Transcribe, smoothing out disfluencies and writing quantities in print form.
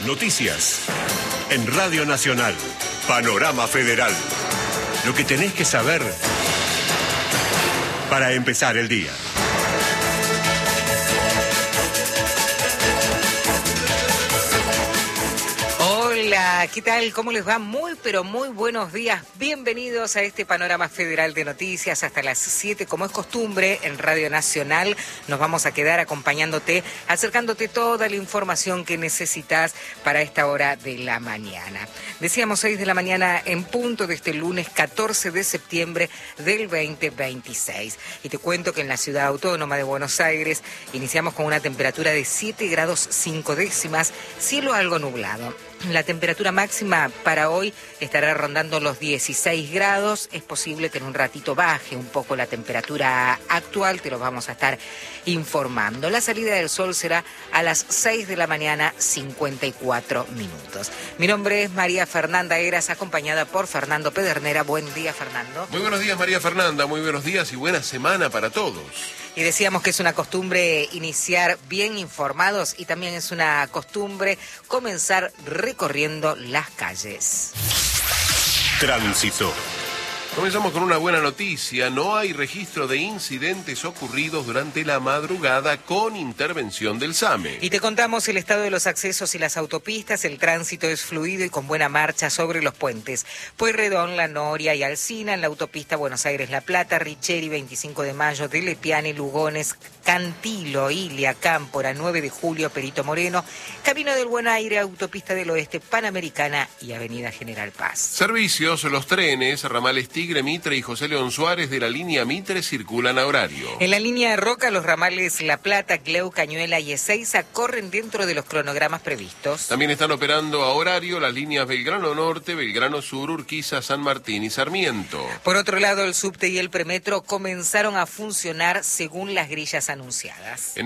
Noticias. En Radio Nacional, Panorama Federal. Lo que tenés que saber para empezar el día. Hola, ¿qué tal? ¿Cómo les va? Muy, pero muy buenos días. Bienvenidos a este Panorama Federal de Noticias hasta las 7, como es costumbre, en Radio Nacional. Nos vamos a quedar acompañándote, acercándote toda la información que necesitas para esta hora de la mañana. Decíamos 6 de la mañana en punto de este lunes 14 de septiembre del 2026. Y te cuento que en la ciudad autónoma de Buenos Aires iniciamos con una temperatura de 7 grados 5 décimas, cielo algo nublado. La temperatura máxima para hoy estará rondando los 16 grados. Es posible que en un ratito baje un poco la temperatura actual, te lo vamos a estar informando. La salida del sol será a las 6 de la mañana, 54 minutos. Mi nombre es María Fernanda Heras, acompañada por Fernando Pedernera. Buen día, Fernando. Muy buenos días, María Fernanda. Muy buenos días y buena semana para todos. Y decíamos que es una costumbre iniciar bien informados y también es una costumbre comenzar recorriendo las calles. Tránsito. Comenzamos con una buena noticia. No hay registro de incidentes ocurridos durante la madrugada con intervención del SAME. Y te contamos el estado de los accesos y las autopistas. El tránsito es fluido y con buena marcha sobre los puentes Pueyrredón, La Noria y Alsina, en la autopista Buenos Aires-La Plata, Richeri, 25 de Mayo, de Lepiane, Lugones, Cantilo, Ilia, Cámpora, 9 de Julio, Perito Moreno, Camino del Buen Aire, Autopista del Oeste, Panamericana y Avenida General Paz. Servicios, los trenes, ramales Tigre, Mitre y José León Suárez de la línea Mitre circulan a horario. En la línea de Roca, los ramales La Plata, Cleu, Cañuela y Ezeiza corren dentro de los cronogramas previstos. También están operando a horario las líneas Belgrano Norte, Belgrano Sur, Urquiza, San Martín y Sarmiento. Por otro lado, el subte y el premetro comenzaron a funcionar según las grillas anunciadas.